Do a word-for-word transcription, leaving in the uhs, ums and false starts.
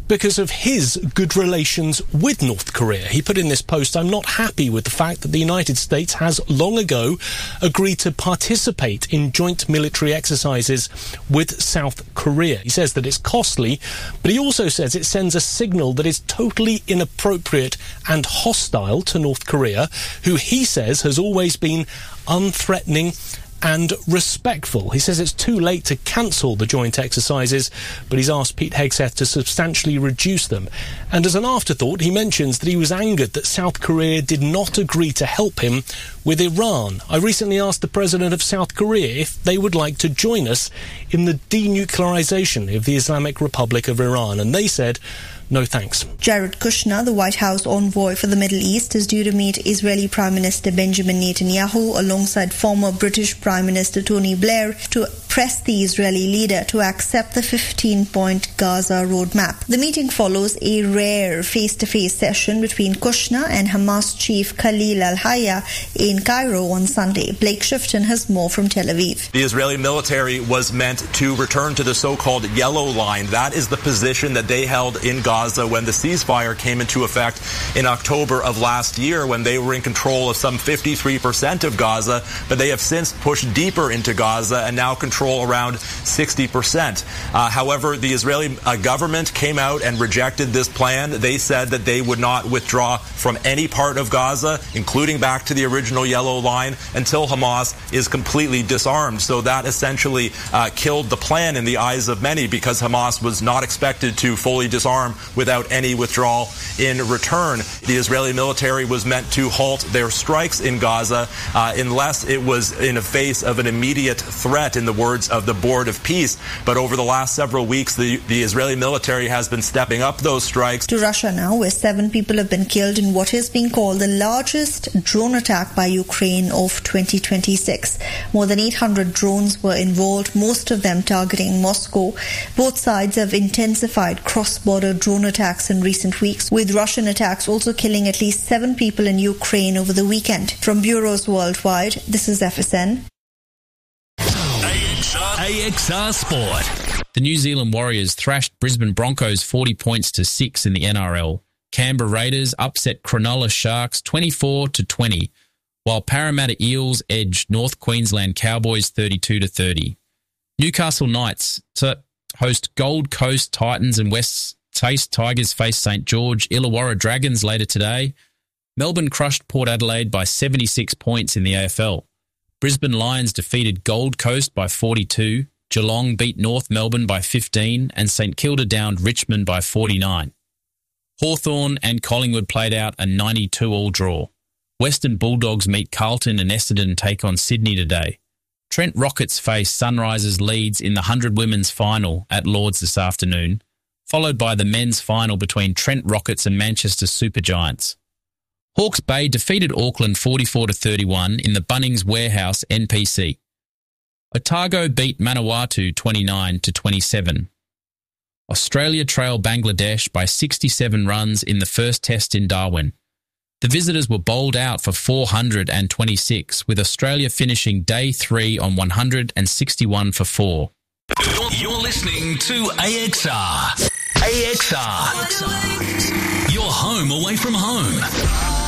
because of his good relations with North Korea. He put in this post, "I'm not happy with the fact that the United States has long ago agreed to participate in joint military exercises with South Korea." He says that it's costly, but he also says it sends a signal that is totally inappropriate and hostile to North Korea, who he says has always been unthreatening and respectful. He says it's too late to cancel the joint exercises, but he's asked Pete Hegseth to substantially reduce them. And as an afterthought, he mentions that he was angered that South Korea did not agree to help him with Iran. "I recently asked the president of South Korea if they would like to join us in the denuclearization of the Islamic Republic of Iran, and they said, no thanks." Jared Kushner, the White House envoy for the Middle East, is due to meet Israeli Prime Minister Benjamin Netanyahu alongside former British Prime Minister Tony Blair to press the Israeli leader to accept the fifteen-point Gaza roadmap. The meeting follows a rare face-to-face session between Kushner and Hamas chief Khalil al-Hayya in Cairo on Sunday. Blake Shifton has more from Tel Aviv. The Israeli military was meant to return to the so-called yellow line. That is the position that they held in Gaza when the ceasefire came into effect in October of last year, when they were in control of some fifty-three percent of Gaza, but they have since pushed deeper into Gaza and now control around sixty percent. Uh, however, the Israeli uh, government came out and rejected this plan. They said that they would not withdraw from any part of Gaza, including back to the original yellow line, until Hamas is completely disarmed. So that essentially uh, killed the plan in the eyes of many, because Hamas was not expected to fully disarm without any withdrawal in return. The Israeli military was meant to halt their strikes in Gaza uh, unless it was in the face of an immediate threat, in the words of the Board of Peace. But over the last several weeks, the, the Israeli military has been stepping up those strikes. To Russia now, where seven people have been killed in what is being called the largest drone attack by Ukraine of twenty twenty-six. More than eight hundred drones were involved, most of them targeting Moscow. Both sides have intensified cross-border drone attacks in recent weeks, with Russian attacks also killing at least seven people in Ukraine over the weekend. From bureaus worldwide, this is F S N. A X R Sport. The New Zealand Warriors thrashed Brisbane Broncos forty points to six in the N R L. Canberra Raiders upset Cronulla Sharks twenty-four to twenty, while Parramatta Eels edged North Queensland Cowboys thirty-two to thirty. Newcastle Knights host Gold Coast Titans, and West Taste Tigers face St George Illawarra Dragons later today. Melbourne crushed Port Adelaide by seventy-six points in the A F L. Brisbane Lions defeated Gold Coast by forty-two, Geelong beat North Melbourne by fifteen, and St Kilda downed Richmond by forty-nine. Hawthorn and Collingwood played out a ninety-two all draw. Western Bulldogs meet Carlton, and Essendon take on Sydney today. Trent Rockets face Sunrisers Leeds in the one hundred women's final at Lords this afternoon, followed by the men's final between Trent Rockets and Manchester Supergiants. Hawke's Bay defeated Auckland forty-four to thirty-one in the Bunnings Warehouse N P C. Otago beat Manawatu twenty-nine to twenty-seven. Australia trailed Bangladesh by sixty-seven runs in the first test in Darwin. The visitors were bowled out for four hundred twenty-six, with Australia finishing day three on one hundred sixty-one for four. You're listening to A X R. A X R. Your home away from home.